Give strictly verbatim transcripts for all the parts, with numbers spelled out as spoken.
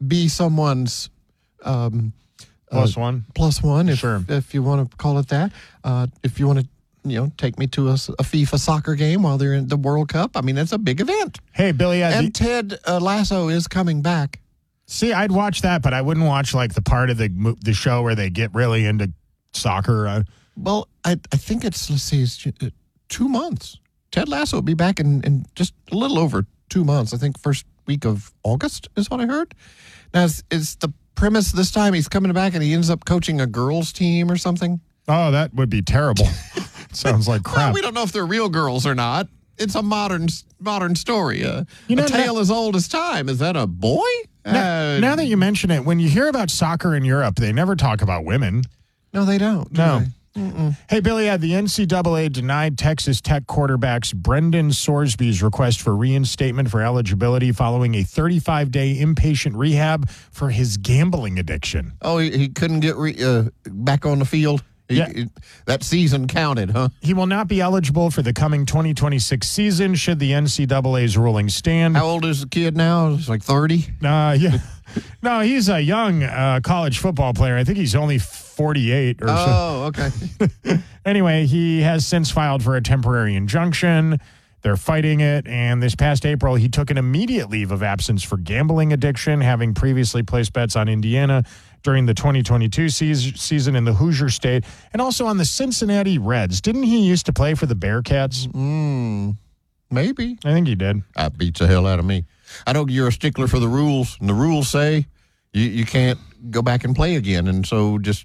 be someone's um, plus uh, one. Plus one, if, Sure. if you want to call it that. Uh, if you want to, you know, take me to a, a FIFA soccer game while they're in the World Cup. I mean, that's a big event. Hey, Billy. And the, Ted uh, Lasso is coming back. see, I'd watch that, but I wouldn't watch like the part of the mo- the show where they get really into soccer. Uh, Well, I I think it's, let's see, it's uh, two months. Ted Lasso will be back in, in just a little over two months. I think first week of August is what I heard. Now, is, is the premise this time he's coming back and he ends up coaching a girls' team or something? oh, that would be terrible. Sounds like crap. Well, we don't know if they're real girls or not. It's a modern modern story. Uh, You know, a tale now- as old as time. Is that a boy? now, Uh, now that you mention it, when you hear about soccer in Europe, they never talk about women. no, they don't. do No. they? Mm-mm. Hey, Billy, uh, the N C double A denied Texas Tech quarterback's Brendan Sorsby's request for reinstatement for eligibility following a thirty-five day inpatient rehab for his gambling addiction. Oh, he, he couldn't get re, uh, back on the field? He, Yeah. he- that season counted, huh? He will not be eligible for the coming twenty twenty-six season should the N C double A's ruling stand. How old is the kid now? It's like thirty? Uh, yeah. No, he's a young uh, college football player. I think he's only forty-eight or so. Oh, okay. Anyway, he has since filed for a temporary injunction. They're fighting it. And this past April, he took an immediate leave of absence for gambling addiction, having previously placed bets on Indiana during the twenty twenty-two seas- season in the Hoosier State and also on the Cincinnati Reds. Didn't he used to play for the Bearcats? Mm, maybe. I think he did. That beats the hell out of me. I know you're a stickler for the rules, and the rules say you, you can't go back and play again, and so just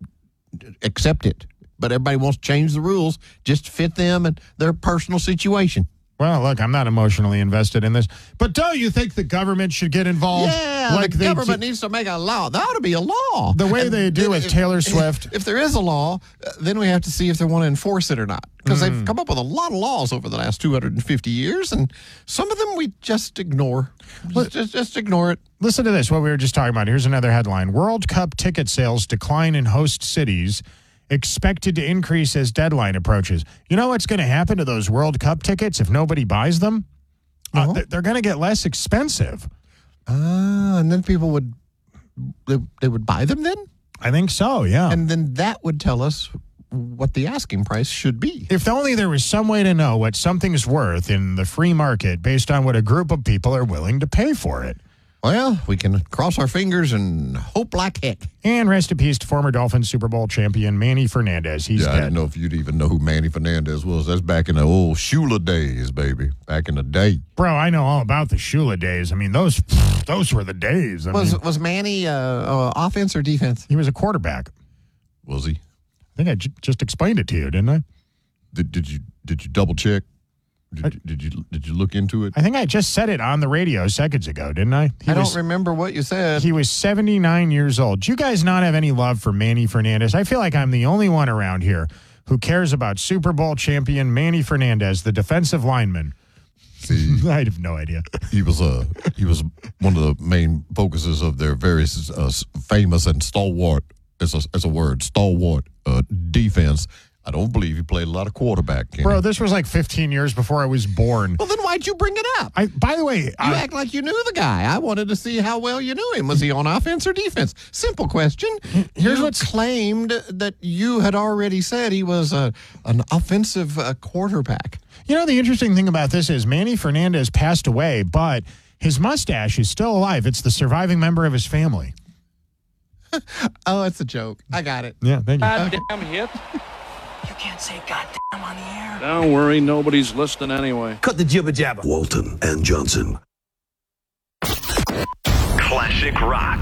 accept it. But everybody wants to change the rules just to fit them and their personal situation. Well, look, I'm not emotionally invested in this. But don't you think the government should get involved? Yeah, like the they government do- needs to make a law. There ought to be a law. The way And they do with if- Taylor Swift. If, if there is a law, uh, then we have to see if they want to enforce it or not. Because Hmm. they've come up with a lot of laws over the last two hundred fifty years, and some of them we just ignore. Just, just, just ignore it. Listen to this, what we were just talking about. Here's another headline. World Cup ticket sales decline in host cities, expected to increase as deadline approaches. You know what's going to happen to those World Cup tickets if nobody buys them? Uh, No. they're they're going to get less expensive. Ah, and then people would they, they would buy them then, I think so, yeah. and then that would tell us what the asking price should be. If only there was some way to know what something's worth in the free market based on what a group of people are willing to pay for it. Well, we can cross our fingers and hope like heck. And rest in peace to former Dolphins Super Bowl champion Manny Fernandez. He's Yeah, I dead. didn't know if you'd even know who Manny Fernandez was. That's back in the old Shula days, baby. Back in the day. Bro, I know all about the Shula days. I mean, those those were the days. I Was mean, was Manny uh, uh, offense or defense? he was a quarterback. Was he? I think I j- just explained it to you, didn't I? Did, did you did you double check? Did, did you did you look into it? I think I just said it on the radio seconds ago, didn't I? He I was, don't remember what you said. He was seventy-nine years old. Do you guys not have any love for Manny Fernandez? I feel like I'm the only one around here who cares about Super Bowl champion Manny Fernandez, the defensive lineman. See, I have no idea. he was uh, he was one of the main focuses of their very uh, famous and stalwart, as a, as a word, stalwart uh, defense. I don't believe he played a lot of quarterback. Kenny. Bro, this was like fifteen years before I was born. Well, then why'd you bring it up? I, by the way, You I, act like you knew the guy. I wanted to see how well you knew him. Was he on offense or defense? Simple question. Here's you what's- claimed that you had already said he was a, an offensive uh, quarterback. you know, the interesting thing about this is Manny Fernandez passed away, but his mustache is still alive. It's the surviving member of his family. Oh, it's a joke. I got it. Yeah, thank you. Goddamn hit. You can't say goddamn on the air. Don't worry, nobody's listening anyway. Cut the jibber jabber. Walton and Johnson. Classic rock.